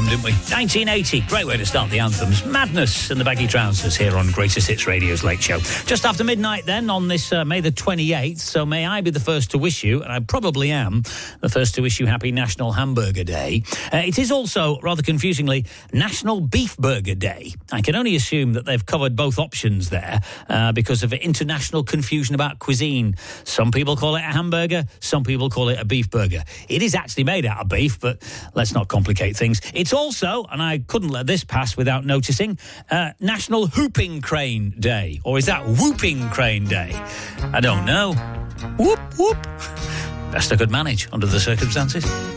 them, didn't we? 1980, great way to start the anthems. Madness and the Baggy Trousers here on Greatest Hits Radio's Late Show. Just after midnight then on this May the 28th, so may I be the first to wish you, and I probably am, the first to wish you happy National Hamburger Day. It is also, rather confusingly, National Beef Burger Day. I can only assume that they've covered both options there because of international confusion about cuisine. Some people call it a hamburger, some people call it a beef burger. It is actually made out of beef, but let's not complicate things. It's also, and I couldn't let this pass without noticing, National Whooping Crane Day. Or is that Whooping Crane Day? I don't know. Whoop, whoop. Best I could manage under the circumstances.